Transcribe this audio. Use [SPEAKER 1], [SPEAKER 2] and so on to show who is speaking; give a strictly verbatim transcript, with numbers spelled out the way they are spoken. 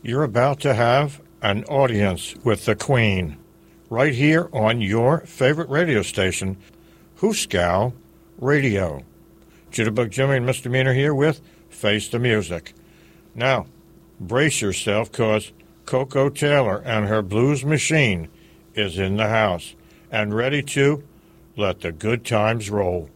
[SPEAKER 1] You're about to have an audience with the Queen, right here on your favorite radio station, Hooskow Radio. Jitterbug Jimmy and Mister Meaner here with Face the Music. Now, brace yourself, cause Coco Taylor and her blues machine is in the house and ready to let the good times roll.